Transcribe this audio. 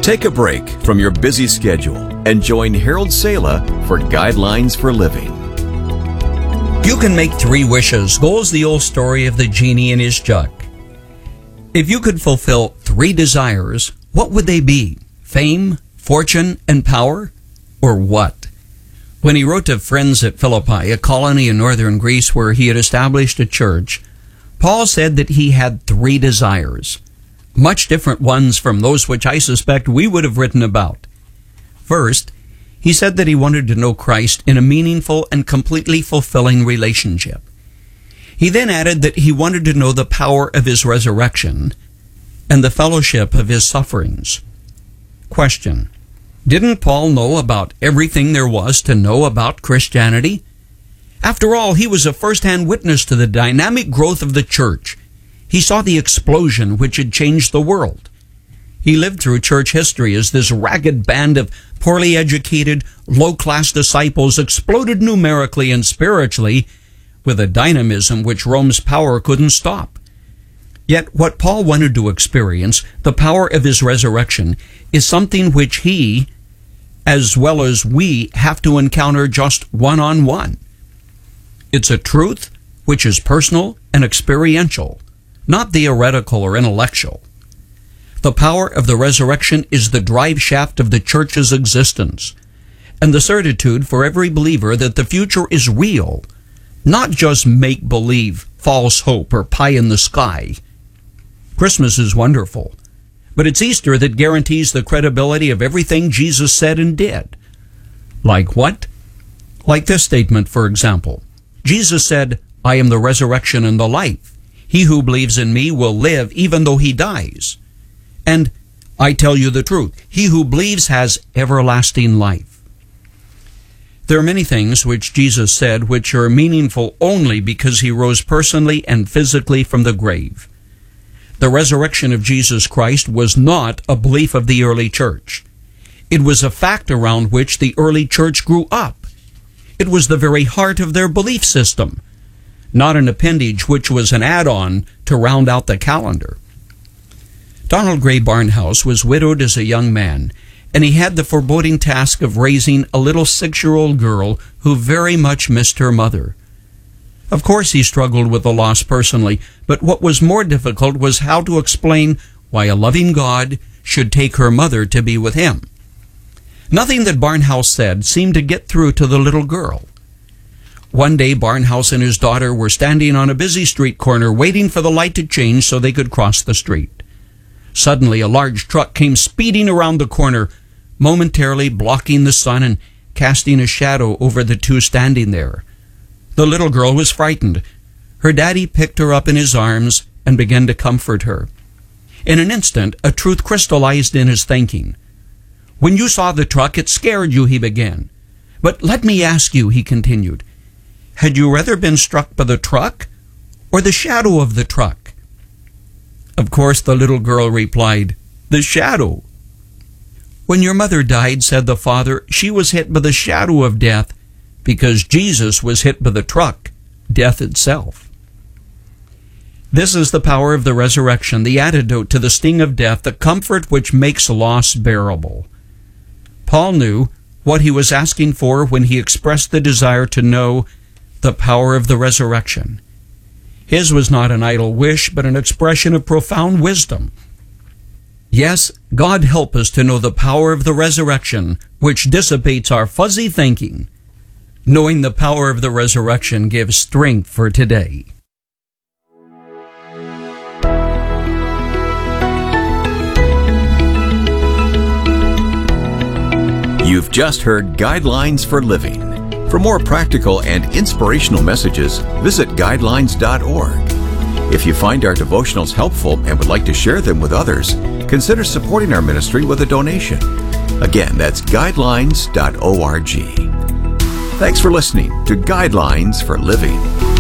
Take a break from your busy schedule and join Harold Sala for Guidelines for Living. You can make 3 wishes goes the old story of the genie and his jug. If you could fulfill 3 desires, what would they be? Fame, fortune, and power? Or what? When he wrote to friends at Philippi, a colony in northern Greece where he had established a church, Paul said that he had 3 desires, much different ones from those which I suspect we would have written about. First, he said that he wanted to know Christ in a meaningful and completely fulfilling relationship. He then added that he wanted to know the power of his resurrection and the fellowship of his sufferings. Question: didn't Paul know about everything there was to know about Christianity? After all, he was a first-hand witness to the dynamic growth of the church. He saw the explosion which had changed the world. He lived through church history as this ragged band of poorly educated, low-class disciples exploded numerically and spiritually with a dynamism which Rome's power couldn't stop. Yet what Paul wanted to experience, the power of his resurrection, is something which he, as well as we, have to encounter just one-on-one. It's a truth which is personal and experiential, not theoretical or intellectual. The power of the resurrection is the drive shaft of the church's existence, and the certitude for every believer that the future is real, not just make-believe, false hope, or pie in the sky. Christmas is wonderful, but it's Easter that guarantees the credibility of everything Jesus said and did. Like what? Like this statement, for example. Jesus said, "I am the resurrection and the life. He who believes in me will live even though he dies." And I tell you the truth, he who believes has everlasting life. There are many things which Jesus said which are meaningful only because he rose personally and physically from the grave. The resurrection of Jesus Christ was not a belief of the early church. It was a fact around which the early church grew up. It was the very heart of their belief system, not an appendage which was an add-on to round out the calendar. Donald Gray Barnhouse was widowed as a young man, and he had the foreboding task of raising a little 6-year-old girl who very much missed her mother. Of course he struggled with the loss personally, but what was more difficult was how to explain why a loving God should take her mother to be with him. Nothing that Barnhouse said seemed to get through to the little girl. One day Barnhouse and his daughter were standing on a busy street corner waiting for the light to change so they could cross the street. Suddenly a large truck came speeding around the corner, momentarily blocking the sun and casting a shadow over the two standing there. The little girl was frightened. Her daddy picked her up in his arms and began to comfort her. In an instant, a truth crystallized in his thinking. "When you saw the truck, it scared you," he began. "But let me ask you," he continued, "had you rather been struck by the truck or the shadow of the truck?" Of course, the little girl replied, "The shadow." "When your mother died," said the father, "she was hit by the shadow of death because Jesus was hit by the truck, death itself." This is the power of the resurrection, the antidote to the sting of death, the comfort which makes loss bearable. Paul knew what he was asking for when he expressed the desire to know the power of the resurrection. His was not an idle wish, but an expression of profound wisdom. Yes, God help us to know the power of the resurrection, which dissipates our fuzzy thinking. Knowing the power of the resurrection gives strength for today. You've just heard Guidelines for Living. For more practical and inspirational messages, visit guidelines.org. If you find our devotionals helpful and would like to share them with others, consider supporting our ministry with a donation. Again, that's guidelines.org. Thanks for listening to Guidelines for Living.